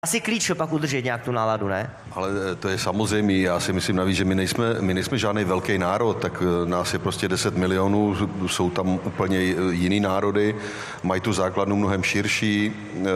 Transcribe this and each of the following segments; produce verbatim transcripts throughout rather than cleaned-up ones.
Asi klíč pak udržet nějak tu náladu, ne? Ale to je samozřejmé. Já si myslím navíc, že my nejsme, my nejsme žádný velký národ, tak nás je prostě deset milionů, jsou tam úplně jiný národy, mají tu základnu mnohem širší.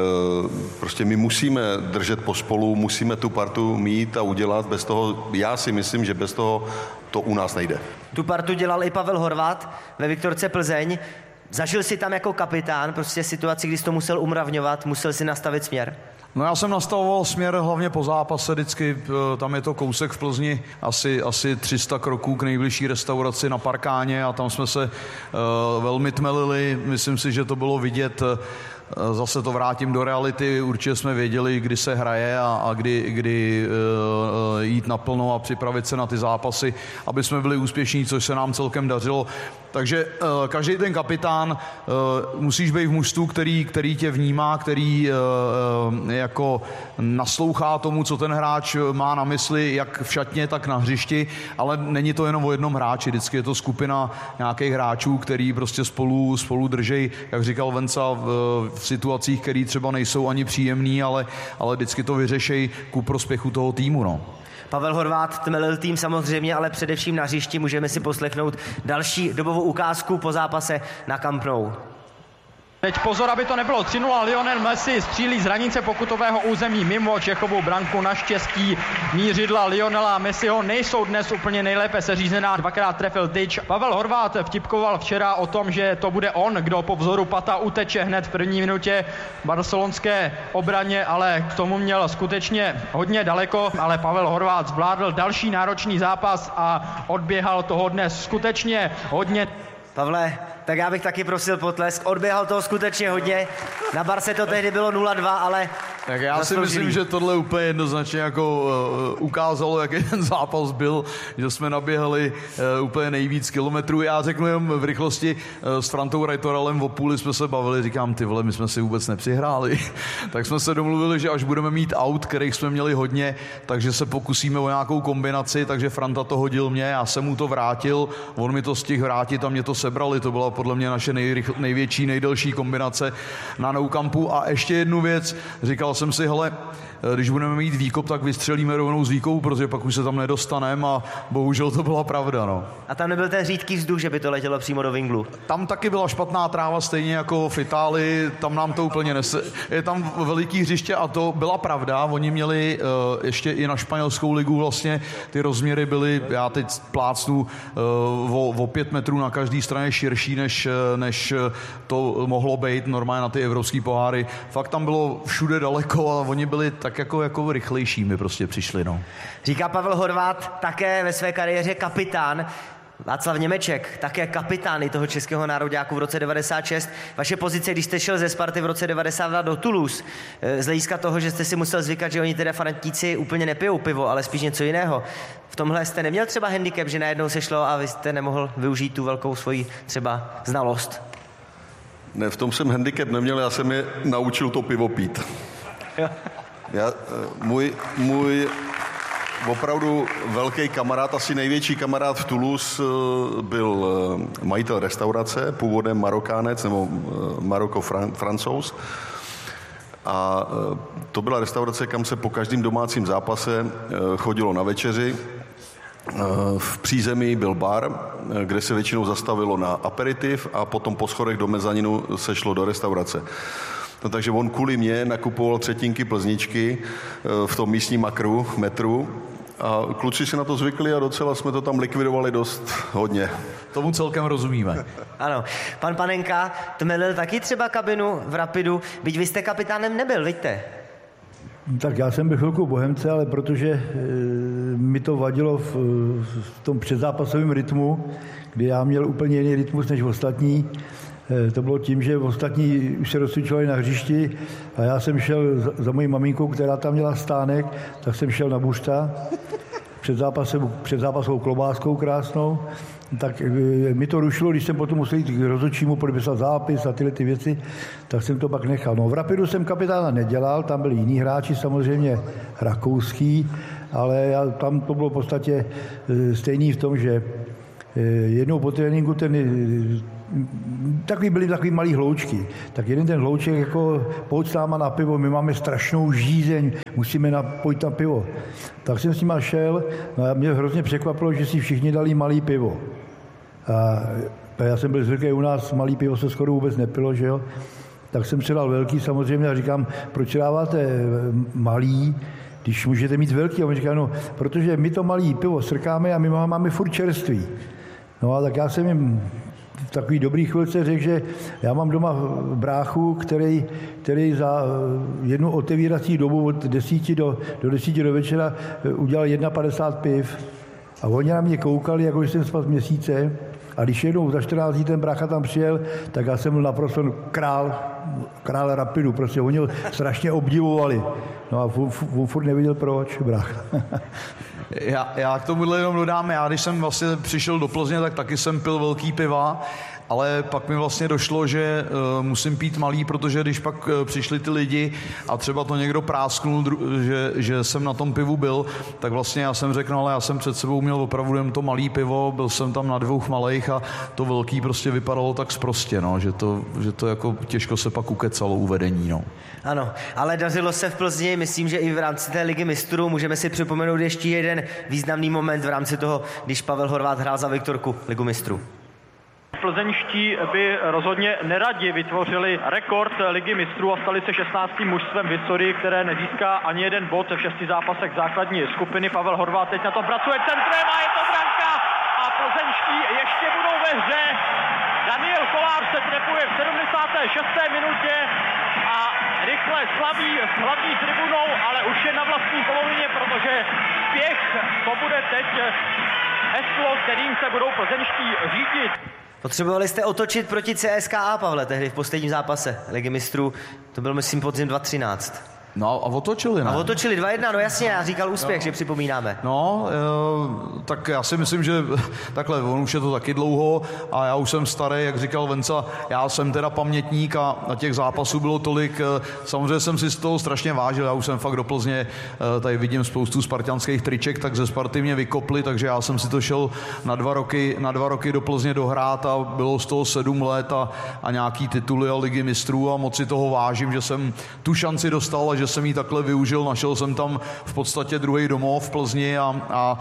Prostě my musíme držet pospolu, musíme tu partu mít a udělat. Bez toho, já si myslím, že bez toho to u nás nejde. Tu partu dělal i Pavel Horváth ve Viktorce Plzeň. Zažil si tam jako kapitán prostě situaci, kdy jsi to musel umravňovat, musel si nastavit směr? No já jsem nastavoval směr hlavně po zápase vždycky, tam je to kousek v Plzni, asi, asi tři sta kroků k nejbližší restauraci na Parkáně a tam jsme se uh, velmi tmelili, myslím si, že to bylo vidět. Zase to vrátím do reality, určitě jsme věděli, kdy se hraje a, a kdy, kdy uh, jít naplno a připravit se na ty zápasy, aby jsme byli úspěšní, což se nám celkem dařilo. Takže uh, každý ten kapitán uh, musíš být v mužstvu, který, který tě vnímá, který uh, jako naslouchá tomu, co ten hráč má na mysli, jak v šatně, tak na hřišti, ale není to jenom o jednom hráči, vždycky je to skupina nějakých hráčů, který prostě spolu, spolu držej, jak říkal Venca, v, v situacích, které třeba nejsou ani příjemný, ale, ale vždycky to vyřešej ku prospěchu toho týmu. No. Pavel Horváth tmelil tým samozřejmě, ale především na hřišti. Můžeme si poslechnout další dobovou ukázku po zápase na Camp Nou. Teď pozor, aby to nebylo tři nula. Lionel Messi střílí z hranice pokutového území mimo Čechovou branku. Naštěstí mířidla Lionela Messiho nejsou dnes úplně nejlépe seřízená. Dvakrát trefil tyč. Pavel Horváth vtipkoval včera o tom, že to bude on, kdo po vzoru Pata uteče hned v první minutě barcelonské obraně, ale k tomu měl skutečně hodně daleko. Ale Pavel Horváth zvládl další náročný zápas a odběhal toho dnes skutečně hodně. Pavle, tak já bych taky prosil potlesk. Odběhal toho skutečně hodně. Na Barce to tehdy bylo nula dva, ale tak já si myslím, že tohle úplně jednoznačně jako uh, ukázalo, jaký ten zápas byl, že jsme naběhali uh, úplně nejvíc kilometrů. Já řeknu jen v rychlosti, uh, s Frantou Rajtoralem o půli jsme se bavili, říkám, ty vole, my jsme si vůbec nepřihráli. Tak jsme se domluvili, že až budeme mít aut, kterých jsme měli hodně, takže se pokusíme o nějakou kombinaci, takže Franta to hodil mě, já jsem mu to vrátil, on mi to stihl vrátit a mě to sebrali. To byla podle mě naše nejrychl, největší, nejdelší kombinace na Nou Campu. A ještě jednu věc, říkal jsem si, hele, když budeme mít výkop, tak vystřelíme rovnou z výkopu, protože pak už se tam nedostaneme a bohužel to byla pravda, no. A tam nebyl ten řídký vzduch, že by to letělo přímo do vinglu? Tam taky byla špatná tráva, stejně jako v Itálii, tam nám to úplně nese. Je tam veliký hřiště a to byla pravda, oni měli uh, ještě i na španělskou ligu vlastně, ty rozměry byly, já teď plácnu uh, o, o pět metrů na každé straně širší, než, než to mohlo být normálně na ty evropský poháry. Fakt tam bylo všude daleko a oni byli tak jako, jako rychlejší, mi prostě přišli, no. Říká Pavel Horváth, také ve své kariéře kapitán. Václav Němeček, také kapitán i toho českého nároďáku v roce devadesát šest. Vaše pozice, když jste šel ze Sparty v roce devadesát dva do Toulouse, z hlediska toho, že jste si musel zvykat, že oni teda fanatíci úplně nepijou pivo, ale spíš něco jiného. V tomhle jste neměl třeba handicap, že najednou se šlo a vy jste nemohl využít tu velkou svoji třeba znalost? Ne, v tom jsem handicap neměl, já jsem je naučil to pivo pít. Já, můj, můj opravdu velký kamarád, asi největší kamarád v Toulouse byl majitel restaurace, původem Marokánec nebo Maroko Francouz. A to byla restaurace, kam se po každém domácím zápase chodilo na večeři. V přízemí byl bar, kde se většinou zastavilo na aperitiv a potom po schodech do mezaninu se šlo do restaurace. No, takže on kvůli mě nakupoval třetinky plzničky v tom místním makru, metru a kluci si na to zvykli a docela jsme to tam likvidovali dost hodně. Tomu celkem rozumíme. Ano. Pan Panenka tmelil taky třeba kabinu v Rapidu, byť vy jste kapitánem nebyl, vidíte? Tak já jsem byl chvilku Bohemce, ale protože e, mi to vadilo v, v tom předzápasovém rytmu, kdy já měl úplně jiný rytmus než ostatní. E, to bylo tím, že ostatní už se rozcvičovali na hřišti a já jsem šel za, za mojí maminkou, která tam měla stánek, tak jsem šel na bušta před, zápasem, před zápasovou klobáskou krásnou. Tak e, mi to rušilo, když jsem potom musel jít k rozhodčímu podepsat zápis a tyhle ty věci, tak jsem to pak nechal. No, v Rapidu jsem kapitána nedělal, tam byli jiní hráči, samozřejmě rakouský, ale já, tam to bylo v podstatě e, stejný v tom, že e, jednou po tréninku ten takový byly takový malý hloučky. Tak jeden ten hlouček jako pojď s náma na pivo, my máme strašnou žízeň, musíme napojit na pivo. Tak jsem s nima šel, no a mě hrozně překvapilo, že si všichni dali malý pivo. A já jsem byl zvyklý, u nás malý pivo se skoro vůbec nepilo, že jo. Tak jsem předal velký samozřejmě a říkám, proč dáváte malý, když můžete mít velký? A on říká, no, protože my to malý pivo srkáme a my máme furt čerství. No a tak já jsem jim v takový dobrý chvilce řekl, že já mám doma bráchu, který, který za jednu otevírací dobu od desíti do, do desíti do večera udělal jedna padesát piv. A oni na mě koukali, jako že jsem spal měsíce. A když jednou za čtrnáct dní ten brácha tam přijel, tak já jsem byl naprosto král, král rapidu. Prostě oni ho strašně obdivovali. No a furt neviděl proč, brácha. Já, já k tomuhle jenom dodám, já když jsem vlastně přišel do Plzně, tak taky jsem pil velký piva, ale pak mi vlastně došlo, že uh, musím pít malý, protože když pak uh, přišli ty lidi a třeba to někdo prásknul, dru- že, že jsem na tom pivu byl, tak vlastně já jsem řekl, no, ale já jsem před sebou měl opravdu jen to malý pivo, byl jsem tam na dvou malejch a to velký prostě vypadalo tak sprostě, no, že to, že to jako těžko se pak ukecalo u vedení, no. Ano, ale dařilo se v Plzni, myslím, že i v rámci té ligy mistrů můžeme si připomenout ještě jeden významný moment v rámci toho, když Pavel Horváth hrál za Viktorku ligu mistrů. Plzeňští by rozhodně neradi vytvořili rekord ligy mistrů a stali se šestnáctým mužstvem v historii, které nezíská ani jeden bod v šesti zápasech základní skupiny. Pavel Horváth teď na tom pracuje centrem a je to branka a plzeňští ještě budou ve hře. Daniel Kolář se trefuje v sedmdesáté šesté minutě a rychle slaví s hlavní tribunou, ale už je na vlastní polovině, protože spěch to bude teď heslo, kterým se budou plzeňští řídit. Potřebovali jste otočit proti C S K A, Pavle, tehdy v posledním zápase ligy mistrů. To byl, myslím, podzim dva tisíce třináct. No a otočili, ne? A otočili dva jedna, no jasně, já říkal úspěch, no. Že připomínáme. No, e, tak já si myslím, že takhle, on už je to taky dlouho a já už jsem starý, jak říkal Venca, já jsem teda pamětník a na těch zápasů bylo tolik, samozřejmě jsem si z toho strašně vážil, já už jsem fakt do Plzně, tady vidím spoustu spartanských triček, tak ze Sparty mě vykopli, takže já jsem si to šel na dva roky, na dva roky do Plzně dohrát a bylo z toho sedm let a, a nějaký tituly a ligy mistrů a moc si toho vážím, že jsem tu šanci dostal a že jsem ji takhle využil, našel jsem tam v podstatě druhý domov v Plzni a, a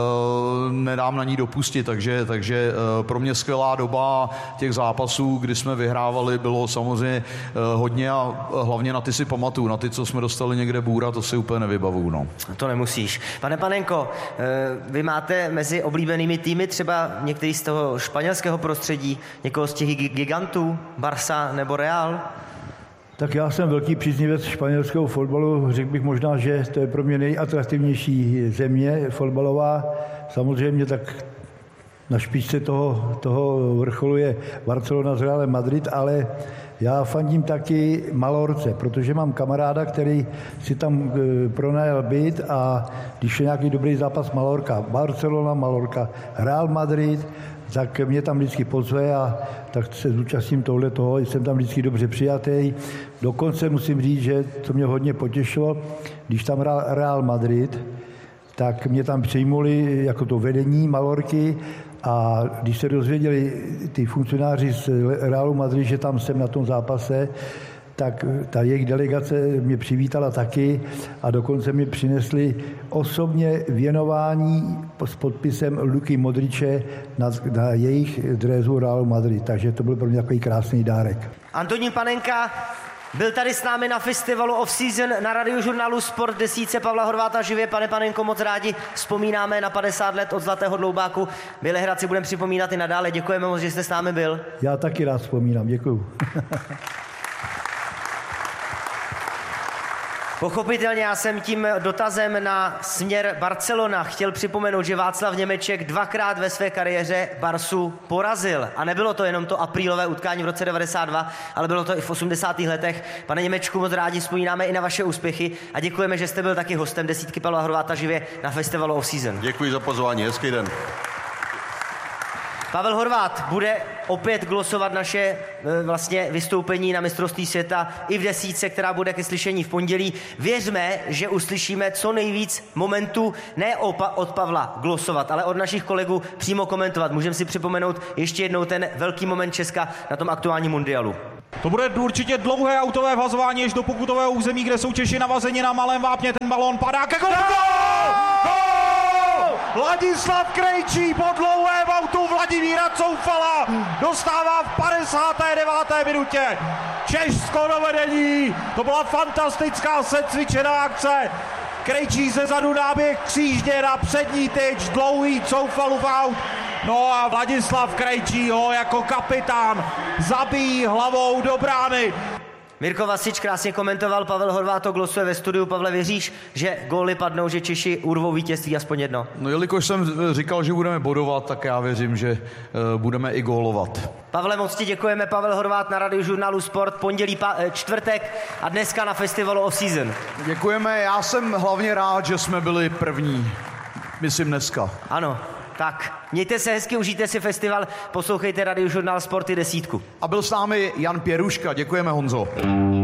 e, nedám na ní dopustit, takže, takže e, pro mě skvělá doba těch zápasů, kdy jsme vyhrávali, bylo samozřejmě e, hodně a hlavně na ty si pamatuju, na ty, co jsme dostali někde bůra, to si úplně nevybavuju. No. To nemusíš. Pane Panenko, e, vy máte mezi oblíbenými týmy třeba některý z toho španělského prostředí, někoho z těch gigantů, Barça nebo Real? Tak já jsem velký příznivec španělského fotbalu. Řekl bych možná, že to je pro mě nejatraktivnější země fotbalová. Samozřejmě tak na špičce toho, toho vrcholu je Barcelona s Realem Madrid, ale já fandím taky Malorce, protože mám kamaráda, který si tam pronajal byt a když je nějaký dobrý zápas Malorka, Barcelona, Malorka, Real Madrid, tak mě tam vždycky pozve a tak se zúčastním tohle toho, jsem tam vždycky dobře přijatý. Dokonce musím říct, že to mě hodně potěšilo, když tam hrál Real Madrid, tak mě tam přijmuli jako to vedení Malorky a když se dozvěděli ty funkcionáři z Realu Madrid, že tam jsem na tom zápase, tak ta jejich delegace mě přivítala taky a dokonce mi přinesli osobně věnování s podpisem Luky Modriče na, na jejich drézu Realu Madrid. Takže to byl pro mě takový krásný dárek. Antonín Panenka byl tady s námi na festivalu Off-Season na radiožurnálu Sport desítce Pavla Horváta živě. Pane Panenko, moc rádi vzpomínáme na padesát let od Zlatého dloubáku. Bělehrad si budeme připomínat i nadále. Děkujeme moc, že jste s námi byl. Já taky rád vzpomínám. Děkuju. Pochopitelně já jsem tím dotazem na směr Barcelona chtěl připomenout, že Václav Němeček dvakrát ve své kariéře Barsu porazil. A nebylo to jenom to aprílové utkání v roce devadesát dva, ale bylo to i v osmdesátých letech. Pane Němečku, moc rádi vzpomínáme i na vaše úspěchy a děkujeme, že jste byl taky hostem desítky Pavla Horváta živě na festivalu Off-Season. Děkuji za pozvání, hezký den. Pavel Horváth bude opět glosovat naše e, vlastně vystoupení na mistrovství světa i v desítce, která bude ke slyšení v pondělí. Věřme, že uslyšíme co nejvíc momentů, ne opa- od Pavla glosovat, ale od našich kolegů přímo komentovat. Můžeme si připomenout ještě jednou ten velký moment Česka na tom aktuálním mundialu. To bude určitě dlouhé autové vhazování až do pokutového území, kde jsou Češi navazeni na malém vápně. Ten balón padá ke golu! Ladislav Krejčí po dlouhém autu Vladimíra Coufala dostává v padesáté deváté minutě Česko do vedení. To byla fantastická secvičená akce. Krejčí ze zadu náběh křížně na přední tyč, dlouhý Coufalův aut. No a Vladislav Krejčí ho jako kapitán zabíjí hlavou do brány. Mirko Vasič krásně komentoval, Pavel Horváth to glosuje ve studiu. Pavle, věříš, že góly padnou, že Češi urvou vítězství aspoň jedno? No jelikož jsem říkal, že budeme bodovat, tak já věřím, že uh, budeme i gólovat. Pavle, moc ti děkujeme. Pavel Horváth na Radiožurnálu Sport, pondělí, pa, čtvrtek a dneska na festivalu Off Season. Děkujeme, já jsem hlavně rád, že jsme byli první, myslím dneska. Ano, tak mějte se hezky, užijte si festival, poslouchejte Radiožurnál Sport i desítku. A byl s námi Jan Pěruška, děkujeme Honzo.